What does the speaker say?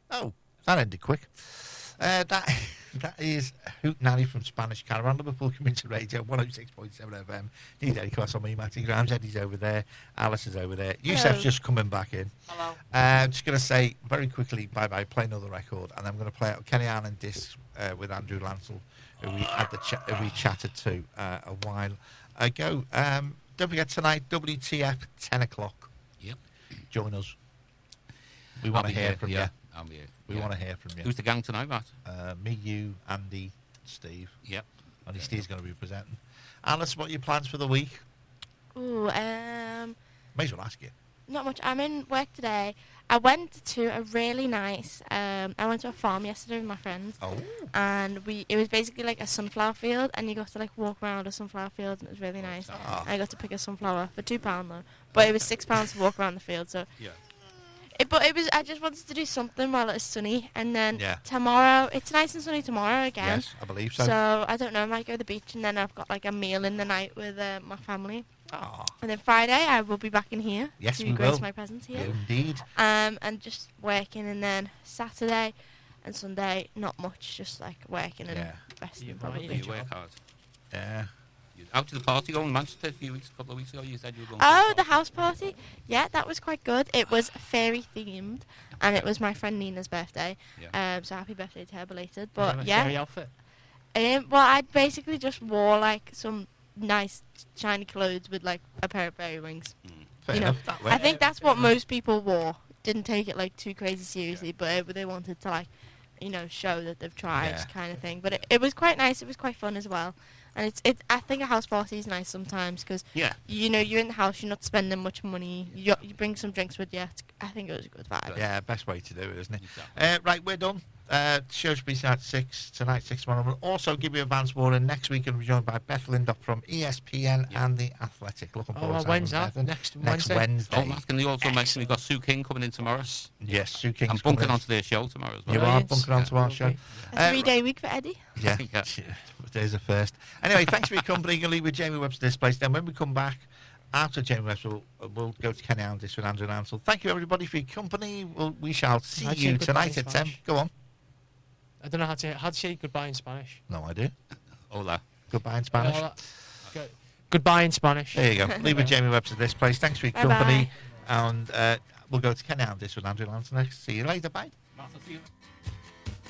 Oh, that ended quick. That is Hootenanny from Spanish Caravan, Liverpool Community Radio, 106.7 FM. Need Eddie Cross on me, Matty Grimes. Eddie's over there. Alice is over there. Yusef's just coming back in. Hello. I'm just going to say very quickly, bye-bye, play another record, and I'm going to play out Kenny Allen disc with Andrew Lancel, who we had who we chatted to a while ago. Don't forget tonight, WTF, 10 o'clock. Yep. Join us. We want to hear from you. I'll be here. We want to hear from you. Who's the gang tonight, Matt? Me, you, Andy, Steve. Yep. Only Steve's going to be presenting. Alice, what are your plans for the week? Ooh, May as well ask you. not much. I'm in work today. I went to a really nice, I went to a farm yesterday with my friends. Oh. And it was basically like a sunflower field, and you got to like walk around a sunflower field, and it was really nice. Ah. I got to pick a sunflower for £2 though. But it was £6 to walk around the field, so. Yeah. I just wanted to do something while it was sunny, and then Yeah. tomorrow, it's nice and sunny tomorrow again. Yes, I believe so. So, I don't know, I might go to the beach, and then I've got like a meal in the night with my family. Ah. And then Friday, I will be back in here Yes, to we grace will. my presence here. Indeed. And just working, and then Saturday and Sunday, not much, just like working and Yeah. resting You probably. might You work hard. Yeah. Out to the party going in Manchester a couple of weeks ago. You said you were going. Oh, to the house party? Yeah, that was quite good. It was fairy themed, and it was my friend Nina's birthday. Yeah. So happy birthday to her belated. You have But a yeah, fairy outfit. well, I basically just wore like some nice shiny clothes with like a pair of fairy rings. Fair You know, enough. That way. I think that's what most people wore. Didn't take it like too crazy seriously, but they wanted to like, show that they've tried, Yeah. kind of thing. But it was quite nice. It was quite fun as well. And I think a house party is nice sometimes because Yeah. you're in the house, you're not spending much money. You bring some drinks with you. I think it was a good vibe. Yeah, best way to do it, isn't it? Exactly. Right, we're done. Show's be at 6 tonight, 6 tomorrow. We'll also give you advance warning. Next week, we'll be joined by Beth Lindop from ESPN and The Athletic. Looking forward to when's having that? Beth in. Next Wednesday? Wednesday. Oh, Matt, can you also mention we've got Sue King coming in tomorrow? Yes, Sue King's I'm coming bunking in. onto their show tomorrow as well. You are Brilliant. bunking onto our show. A 3-day week for Eddie. Yeah, Yeah. there's a first. Anyway, thanks for your company. You're going to leave with Jamie Webster this place. Then when we come back, after Jamie Webster, we'll go to Kenny Allen with Andrew Lancel. Thank you, everybody, for your company. We shall see How'd you you goodbye tonight in at 10. Spanish? Go on. I don't know how to say goodbye in Spanish. No idea. Hola. Goodbye in Spanish. Goodbye in Spanish. There you go. Leave with Jamie Webster this place. Thanks for your Bye-bye. company. And we'll go to Kenny Allen with Andrew Lancel next. See you later. Bye. Matt, I'll see you.